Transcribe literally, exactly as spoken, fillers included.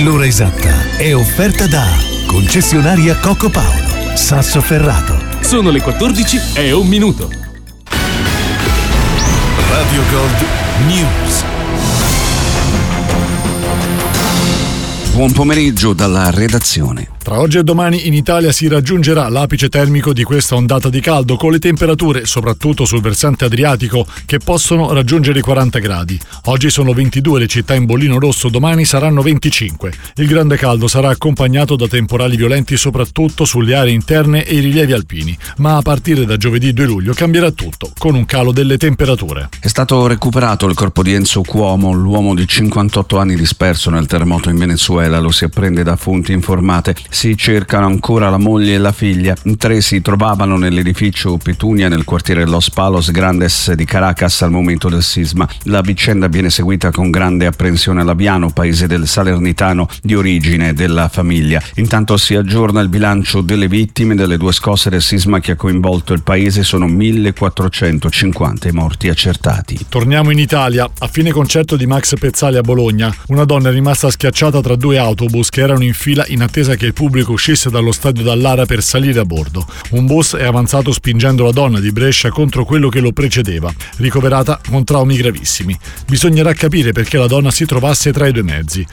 L'ora esatta è offerta da concessionaria Coco Paolo, Sassoferrato. Sono le quattordici e un minuto. Radio Gold News. Buon pomeriggio dalla redazione. Tra oggi e domani in Italia si raggiungerà l'apice termico di questa ondata di caldo, con le temperature, soprattutto sul versante adriatico, che possono raggiungere i quaranta gradi. Oggi sono ventidue le città in bollino rosso, domani saranno venticinque. Il grande caldo sarà accompagnato da temporali violenti soprattutto sulle aree interne e i rilievi alpini, ma a partire da giovedì due luglio cambierà tutto, con un calo delle temperature. È stato recuperato il corpo di Enzo Cuomo, l'uomo di cinquantotto anni disperso nel terremoto in Venezuela, lo si apprende da fonti informate. Si cercano ancora la moglie e la figlia. Tre si trovavano nell'edificio Petunia nel quartiere Los Palos Grandes di Caracas al momento del sisma. La vicenda viene seguita con grande apprensione a Laviano, paese del Salernitano di origine della famiglia. Intanto si aggiorna il bilancio delle vittime delle due scosse del sisma che ha coinvolto il paese. Sono millequattrocentocinquanta i morti accertati. Torniamo in Italia. A fine concerto di Max Pezzali a Bologna, una donna è rimasta schiacciata tra due autobus che erano in fila in attesa che il pubblico uscisse dallo stadio Dallara per salire a bordo. Un bus è avanzato spingendo la donna di Brescia contro quello che lo precedeva, ricoverata con traumi gravissimi. Bisognerà capire perché la donna si trovasse tra i due mezzi.